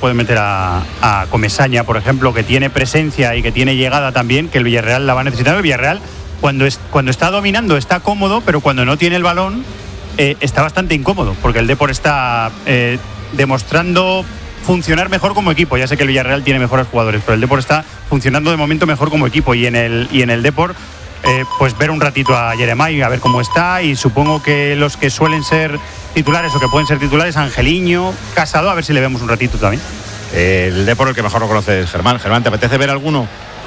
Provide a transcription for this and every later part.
puede meter a Comesaña, por ejemplo, que tiene presencia y que tiene llegada también, que el Villarreal la va necesitando. El Villarreal, cuando está dominando, está cómodo, pero cuando no tiene el balón, está bastante incómodo, porque el Depor está demostrando funcionar mejor como equipo. Ya sé que el Villarreal tiene mejores jugadores, pero el Depor está funcionando de momento mejor como equipo, y en el Depor pues ver un ratito a Jeremai, a ver cómo está, y supongo que los que suelen ser titulares o que pueden ser titulares, Angeliño, Casado, a ver si le vemos un ratito también. El Depor, el que mejor lo conoce es Germán. Germán, ¿te apetece ver alguno?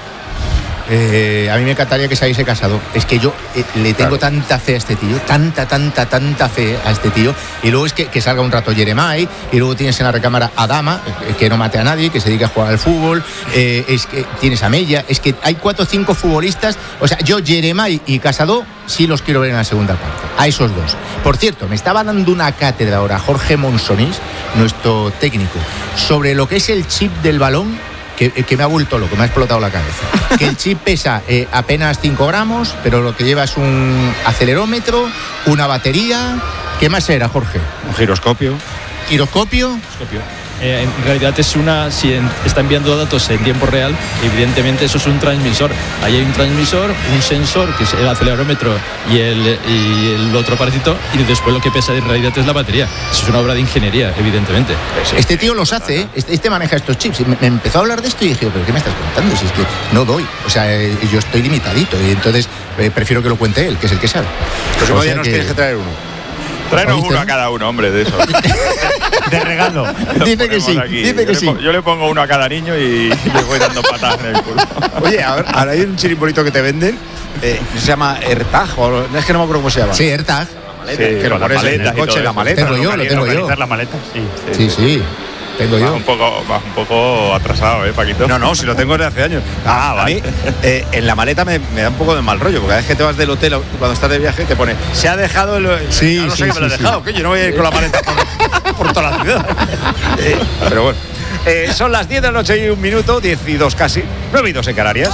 A mí me encantaría que saliese Casado. Es que yo le tengo tanta fe a este tío, tanta fe a este tío. Y luego es que salga un rato Jeremai, y luego tienes en la recámara a Dama, que no mate a nadie, que se dedica a jugar al fútbol. Es que tienes a Mella. Es que hay 4 o 5 futbolistas. O sea, yo Jeremai y Casado sí los quiero ver en la segunda parte, a esos dos. Por cierto, me estaba dando una cátedra ahora Jorge Monsonís, nuestro técnico, sobre lo que es el chip del balón. Que me ha vuelto loco, me ha explotado la cabeza. Que el chip pesa apenas 5 gramos, pero lo que lleva es un acelerómetro, una batería. ¿Qué más era, Jorge? Un giroscopio. ¿Giroscopio? En realidad si está enviando datos en tiempo real, evidentemente eso es un transmisor. Ahí hay un transmisor, un sensor, que es el acelerómetro y el otro aparatito, y después lo que pesa en realidad es la batería. Eso es una obra de ingeniería, evidentemente. Este tío los hace, ¿eh? Este maneja estos chips. Me empezó a hablar de esto y dije, ¿pero qué me estás contando? Si es que no doy. O sea, yo estoy limitadito, y entonces prefiero que lo cuente él, que es el que sabe. Pues o sea, nos tienes que traer uno. Traernos uno a cada uno, hombre, de eso. De regalo. Dice que sí, dice que sí. Yo le pongo uno a cada niño y le voy dando patadas en el culo. Oye, ahora hay un chirimbolito que te venden, se llama AirTag, o es que no me acuerdo cómo se llama. Sí, AirTag. Que lo pones en el coche, la maleta. Lo tengo yo. La maleta, Sí. Tengo yo. Vas un poco atrasado, Paquito. No, si lo tengo desde hace años. Vale. A mí, en la maleta me da un poco de mal rollo, porque cada vez que te vas del hotel, cuando estás de viaje, te pone, se ha dejado el... Sí, no sé que me lo he dejado, que yo no voy a ir con la maleta por toda la ciudad. Pero bueno. Son las 10 de la noche y 1 minuto, 10 y 2 casi, 9 y 2 en Canarias.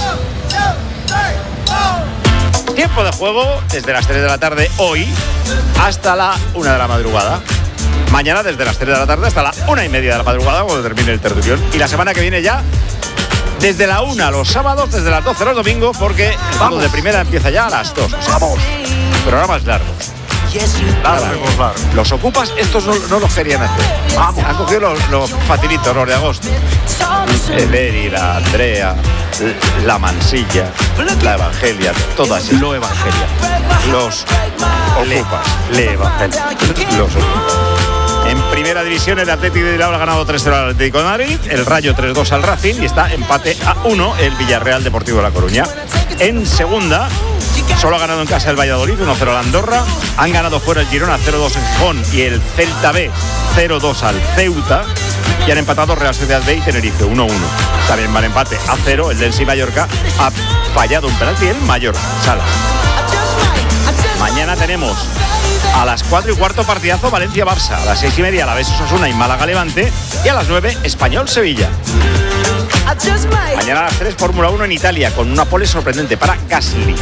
Tiempo de juego desde las 3 de la tarde hoy hasta la 1 de la madrugada. Mañana desde las 3 de la tarde hasta la 1:30 de la madrugada, cuando termine el tertulión. Y la semana que viene ya desde la 1 los sábados, desde las 12 los domingos, porque el fútbol de primera empieza ya a las 2. ¡Vamos! Programas largos. Los ocupas, estos no los querían hacer. Vamos. Han cogido los facilitos, los de agosto. El Eri, la Andrea, la Mansilla, la Evangelia, todas. Lo Evangelia. Los ocupas. Los ocupas. En primera división, el Atlético de Bilbao ha ganado 3-0 al Atlético de Madrid, el Rayo 3-2 al Racing, y está empate a 1 el Villarreal Deportivo de La Coruña. En segunda, solo ha ganado en casa el Valladolid 1-0 al Andorra, han ganado fuera el Girona 0-2 en Gijón y el Celta B 0-2 al Ceuta, y han empatado Real Sociedad B y Tenerife 1-1. También van empate a 0, el del Mallorca ha fallado un penalti, el Mallorca Sala. Mañana tenemos a las 4:15 partidazo Valencia-Barça, a las 6:30 Alavés Osasuna y Málaga-Levante, y a las 9 Español-Sevilla. Mañana a las 3 Fórmula 1 en Italia, con una pole sorprendente para Gasly.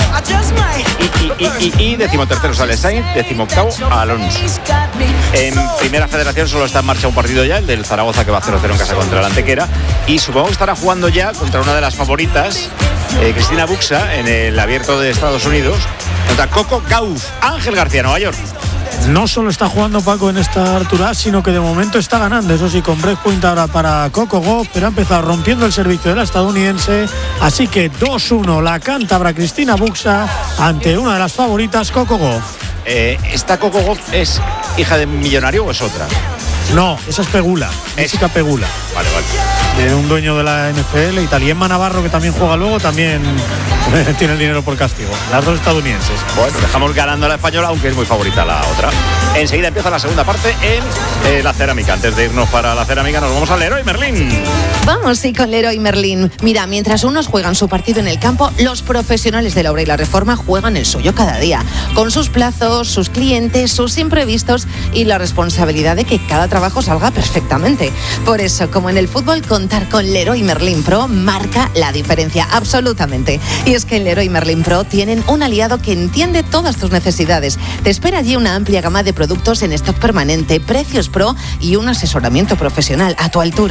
Y 13º sale Sainz, 18º Alonso. En Primera Federación solo está en marcha un partido ya, el del Zaragoza, que va 0-0 en casa contra el Antequera, y supongo que estará jugando ya contra una de las favoritas, Cristina Buxa, en el Abierto de Estados Unidos, contra Coco Gauff. Ángel García, Nueva York. No solo está jugando Paco en esta altura, sino que de momento está ganando. Eso sí, con breakpoint ahora para Coco Gauff, pero ha empezado rompiendo el servicio de la estadounidense. Así que 2-1 la cántabra Cristina Buxa ante una de las favoritas, Coco Gauff. ¿Esta Coco Gauff es hija de millonario o es otra? No, esa es Pegula, Jessica Pegula. Vale. De un dueño de la NFL, Italiema Navarro, que también juega luego, también tiene el dinero por castigo. Las dos estadounidenses. Bueno, dejamos ganando a la española, aunque es muy favorita la otra. Enseguida empieza la segunda parte en la cerámica. Antes de irnos para la cerámica, nos vamos al Leroy Merlin. Vamos, sí, con Leroy Merlin. Mira, mientras unos juegan su partido en el campo, los profesionales de la obra y la reforma juegan el suyo cada día, con sus plazos, sus clientes, sus imprevistos y la responsabilidad de que cada trabajo salga perfectamente. Por eso, como en el fútbol, contar con Leroy Merlin Pro marca la diferencia, absolutamente. Y es que en Leroy Merlin Pro tienen un aliado que entiende todas tus necesidades. Te espera allí una amplia gama de productos en stock permanente, precios pro y un asesoramiento profesional a tu altura.